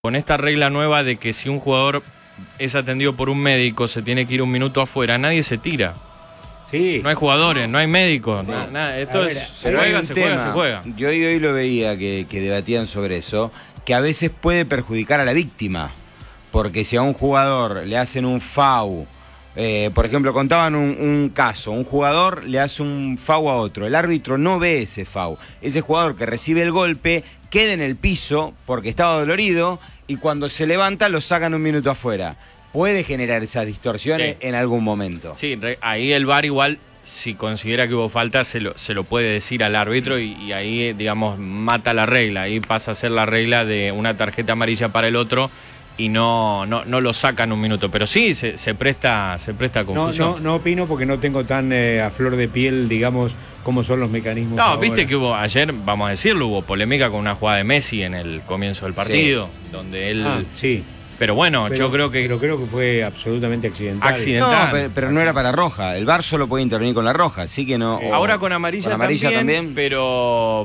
Con esta regla nueva de que si un jugador es atendido por un médico, se tiene que ir un minuto afuera, nadie se tira. Sí. No hay jugadores, no hay médicos, Sí. nada. Esto ver, es, se juega. Yo hoy lo veía que debatían sobre eso, que a veces puede perjudicar a la víctima. Porque si a un jugador le hacen un FAU, por ejemplo, contaban un caso, un jugador le hace un FAU a otro, el árbitro no ve ese FAU. Ese jugador que recibe el golpe queda en el piso porque estaba dolorido y cuando se levanta lo sacan un minuto afuera. Puede generar esas distorsiones en algún momento. Sí, ahí el VAR igual, si considera que hubo falta, se lo puede decir al árbitro y ahí, digamos, mata la regla. Ahí pasa a ser la regla de una tarjeta amarilla para el otro y no lo sacan un minuto. Pero sí, se presta a confusión. No opino porque no tengo tan a flor de piel, digamos, cómo son los mecanismos. No, ahora. viste que hubo, ayer, vamos a decirlo, hubo polémica con una jugada de Messi en el comienzo del partido, donde él... sí. Pero bueno, yo creo que... Pero creo que fue absolutamente accidental. No, pero no era para roja. El VAR solo puede intervenir con la roja, así que no... Ahora con amarilla también, pero...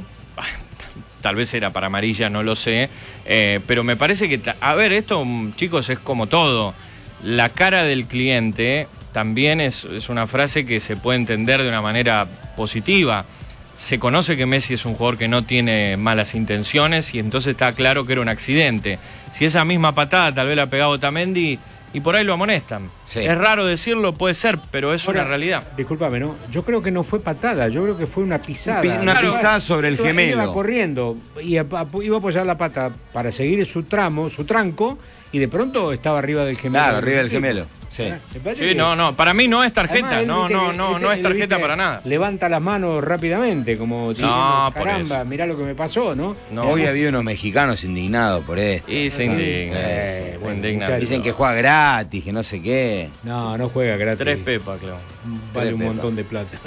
Tal vez era para amarilla, no lo sé. Pero me parece que... A ver, esto, chicos, es como todo. La cara del cliente también es una frase que se puede entender de una manera positiva. Se conoce que Messi es un jugador que no tiene malas intenciones y entonces está claro que era un accidente. Si esa misma patada tal vez la ha pegado Otamendi y por ahí lo amonestan. Sí. Es raro decirlo, puede ser, pero es una realidad. Discúlpame, ¿no? Yo creo que no fue patada, yo creo que fue una pisada. Pisada sobre el gemelo. Iba corriendo y iba a apoyar la pata para seguir su tranco y de pronto estaba arriba del gemelo. Claro, arriba del gemelo. Sí. Sí, no, para mí no es tarjeta, además, no es tarjeta para nada. Levanta las manos rápidamente, como diciendo, caramba, mirá lo que me pasó, ¿no? Hoy había unos mexicanos indignados por esto. Y se indignan. Dicen que juega gratis, que no sé qué. No juega gratis. 3 pepas, claro. Vale un montón de plata.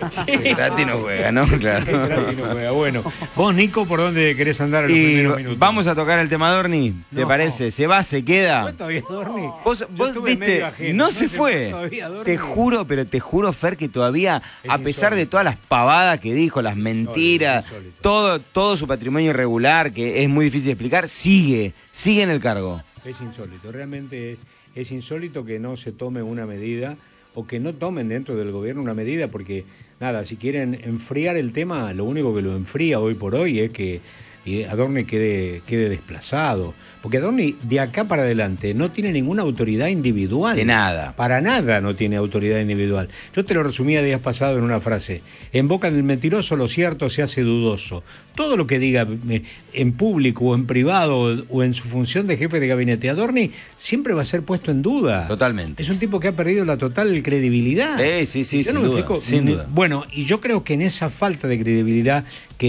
Gratis no juega, ¿no? Claro. Gratis no juega. Bueno, vos, Nico, ¿por dónde querés andar a los primeros minutos? Vamos a tocar el tema Dorni, ¿te parece? ¿Se va, se queda? ¿Fue todavía Dorni? Vos viste, no se fue. Te juro, Fer, que todavía, a pesar de todas las pavadas que dijo, las mentiras, todo su patrimonio irregular, que es muy difícil de explicar, sigue en el cargo. Es insólito, realmente es insólito que no se tome una medida o que no tomen dentro del gobierno una medida, porque nada, si quieren enfriar el tema, lo único que lo enfría hoy por hoy es que Adorni quede desplazado. Porque Adorni, de acá para adelante, no tiene ninguna autoridad individual. De nada. Para nada no tiene autoridad individual. Yo te lo resumía días pasados en una frase. En boca del mentiroso lo cierto se hace dudoso. Todo lo que diga en público o en privado o en su función de jefe de gabinete, Adorni siempre va a ser puesto en duda. Totalmente. Es un tipo que ha perdido la total credibilidad. Sí, sin duda. Bueno, y yo creo que en esa falta de credibilidad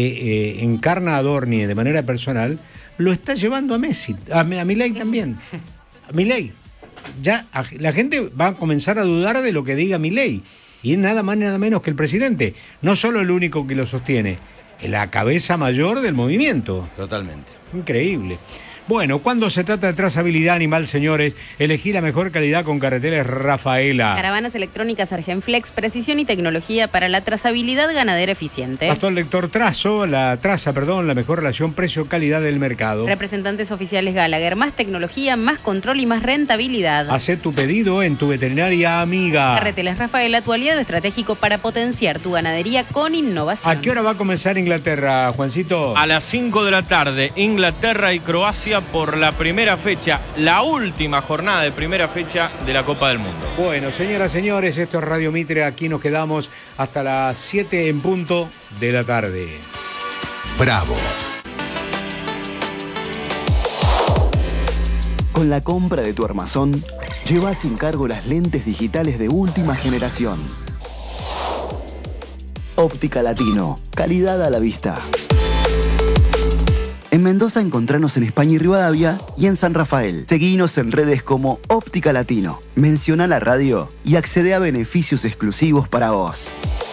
que encarna Adorni de manera personal, lo está llevando a Messi, a Milei también. A Milei. Ya la gente va a comenzar a dudar de lo que diga Milei. Y es nada más ni nada menos que el presidente. No solo el único que lo sostiene, la cabeza mayor del movimiento. Totalmente. Increíble. Bueno, cuando se trata de trazabilidad animal, señores, elegí la mejor calidad con Carreteles Rafaela. Caravanas electrónicas Argenflex, precisión y tecnología para la trazabilidad ganadera eficiente. Pastor Lector la mejor relación precio-calidad del mercado. Representantes oficiales Gallagher, más tecnología, más control y más rentabilidad. Hacé tu pedido en tu veterinaria amiga. Carreteles Rafaela, tu aliado estratégico para potenciar tu ganadería con innovación. ¿A qué hora va a comenzar Inglaterra, Juancito? A las 5 de la tarde, Inglaterra y Croacia por la primera fecha, la última jornada de primera fecha de la Copa del Mundo. Bueno, señoras, señores, esto es Radio Mitre, aquí nos quedamos hasta las 7 en punto de la tarde. Bravo. Con la compra de tu armazón, lleva sin cargo las lentes digitales de última generación. Óptica Latino, calidad a la vista. En Mendoza encontranos en España y Rivadavia y en San Rafael. Seguinos en redes como Óptica Latino. Menciona la radio y accede a beneficios exclusivos para vos.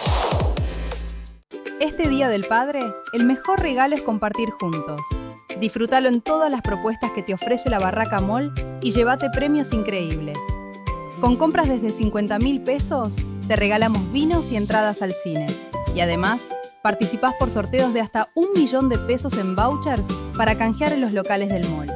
Este Día del Padre, el mejor regalo es compartir juntos. Disfrútalo en todas las propuestas que te ofrece la Barraca Mall y llévate premios increíbles. Con compras desde 50.000 pesos, te regalamos vinos y entradas al cine. Y además, participás por sorteos de hasta 1 millón de pesos en vouchers para canjear en los locales del mall.